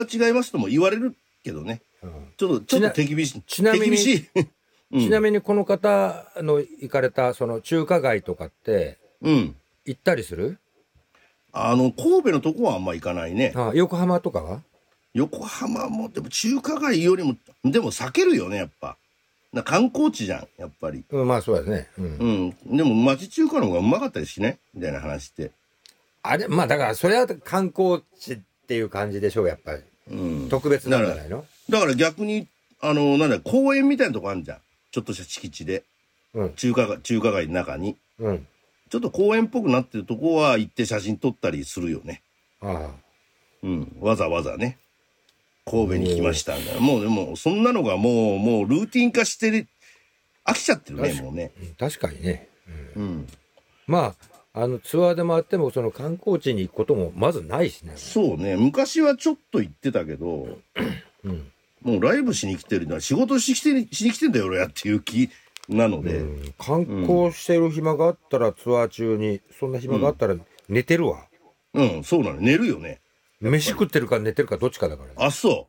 違いますとも言われるけどね。ちょっと手厳しい。 ちなみに手厳しい。 ちなみにこの方の行かれたその中華街とかって行ったりする？ 神戸のとこはあんま行かないね。 横浜とかは？ 横浜もでも中華街よりもでも避けるよねやっぱ。観光地じゃんやっぱり。 まあそうですね。 でも町中華の方がうまかったりしねみたいな話って。 あれまあだからそれは観光地っていう感じでしょうやっぱり。特別なんじゃないの？ だから逆になんだ公園みたいなとこあるじゃん。ちょっとした敷地で、中華街の中に、ちょっと公園っぽくなってるとこは行って写真撮ったりするよね。わざわざね。神戸に来ましたんだ。もうでもそんなのがもうルーティン化してる、飽きちゃってるねもうね。 確かにね。まあツアーで回ってもその観光地に行くこともまずないしね。 そうね。昔はちょっと行ってたけど、もうライブしに来てるのは仕事しに来てんだよ俺やっていう気なので、 観光してる暇があったらツアー中にそんな暇があったら寝てるわ。 そうなの。寝るよね。 飯食ってるか寝てるかどっちかだから、ね。 あ、そう。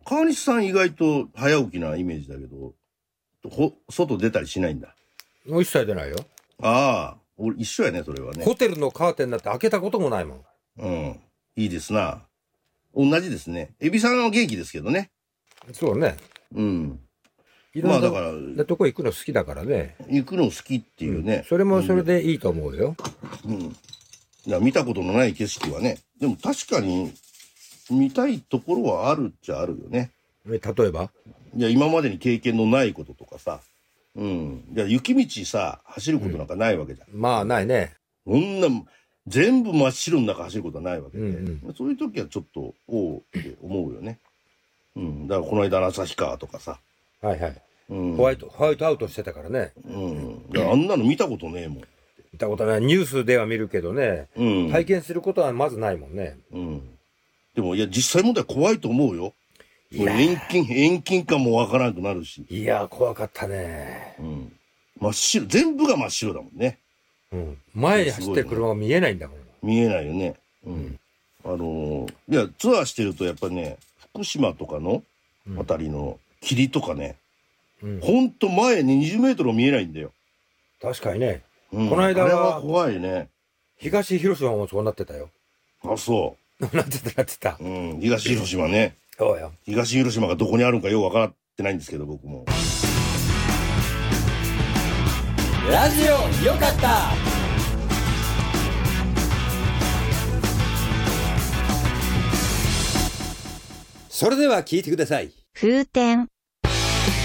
川西さん意外と早起きなイメージだけど、外出たりしないんだ。 もう一切出ないよ。 俺一緒やねそれはね。 ホテルのカーテンだって開けたこともないもん。 いいですな。同じですね。エビさんは元気ですけどね。 そうね。 まあだからとこ行くの好きだからね。 行くの好きっていうね。 それもそれでいいと思うよ。 見たことのない景色はね。でも確かに見たいところはあるっちゃあるよね。 例えば？ いや今までに経験のないこととかさ。いや雪道さ走ることなんかないわけじゃん。 まあないね。 こんな全部真っ白の中走ることはないわけで、そういう時はちょっとって思うよね。だからこの間の旭川とかさ。ホワイトアウトしてたからね。 あんなの見たことねえもん。 見たことない。ニュースでは見るけどね。体験することはまずないもんね。 でもいや実際問題怖いと思うよ。遠近感もわからなくなるし。 いや怖かったね。 真っ白、全部が真っ白だもんね。 前に走ってる車が見えないんだもん。 見えないよね。いやツアーしてるとやっぱりね福島とかのあたりの霧とかね、ほんと前に20メートルも見えないんだよ。 確かにね。この間は怖いね。 東広島もそうなってたよ。 あ、そう。 なってた。 東広島ね。 そうよ。 東広島がどこにあるんかよく分からってないんですけど僕も。 ラジオよかった。それでは聞いてください。 風天